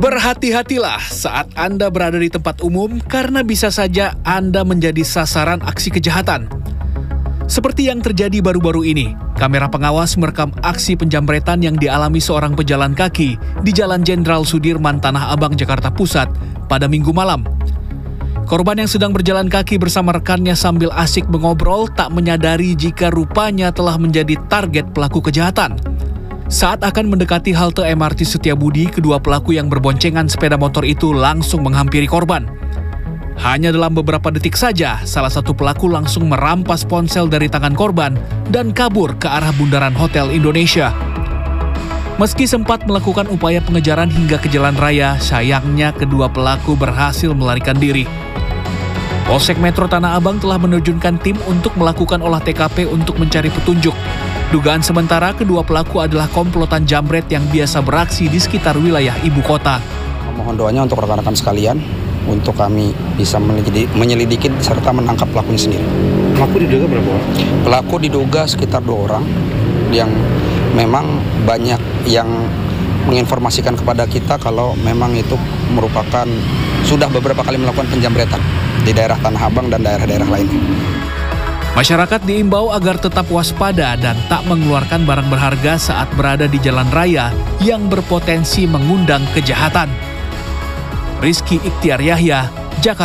Berhati-hatilah saat Anda berada di tempat umum karena bisa saja Anda menjadi sasaran aksi kejahatan. Seperti yang terjadi baru-baru ini, kamera pengawas merekam aksi penjamretan yang dialami seorang pejalan kaki di Jalan Jenderal Sudirman, Tanah Abang, Jakarta Pusat pada Minggu malam. Korban yang sedang berjalan kaki bersama rekannya sambil asik mengobrol tak menyadari jika rupanya telah menjadi target pelaku kejahatan. Saat akan mendekati halte MRT Setiabudi, kedua pelaku yang berboncengan sepeda motor itu langsung menghampiri korban. Hanya dalam beberapa detik saja, salah satu pelaku langsung merampas ponsel dari tangan korban dan kabur ke arah bundaran Hotel Indonesia. Meski sempat melakukan upaya pengejaran hingga ke jalan raya, sayangnya kedua pelaku berhasil melarikan diri. Polsek Metro Tanah Abang telah menerjunkan tim untuk melakukan olah TKP untuk mencari petunjuk. Dugaan sementara kedua pelaku adalah komplotan jamret yang biasa beraksi di sekitar wilayah ibu kota. Mohon doanya untuk rekan-rekan sekalian, untuk kami bisa menyelidiki serta menangkap pelakunya sendiri. Pelaku diduga berapa orang? Pelaku diduga sekitar 2 orang yang memang banyak yang menginformasikan kepada kita kalau memang itu merupakan sudah beberapa kali melakukan penjamretan di daerah Tanah Abang dan daerah-daerah lainnya. Masyarakat diimbau agar tetap waspada dan tak mengeluarkan barang berharga saat berada di jalan raya yang berpotensi mengundang kejahatan. Rizky Iktiar Yahya, Jakarta.